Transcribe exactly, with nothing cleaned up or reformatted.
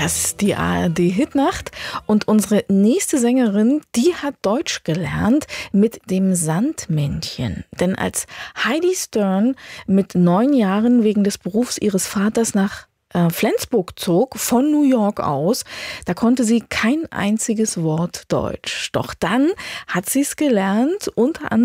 Das ist die A R D-Hitnacht und unsere nächste Sängerin, die hat Deutsch gelernt mit dem Sandmännchen. Denn als Heidi Stern mit neun Jahren wegen des Berufs ihres Vaters nach äh, Flensburg zog, von New York aus, da konnte sie kein einziges Wort Deutsch. Doch dann hat sie es gelernt, unter anderem